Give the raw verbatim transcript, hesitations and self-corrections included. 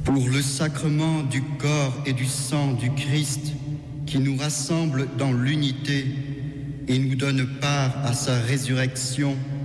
Pour le sacrement du corps et du sang du Christ qui nous rassemble dans l'unité et nous donne part à sa résurrection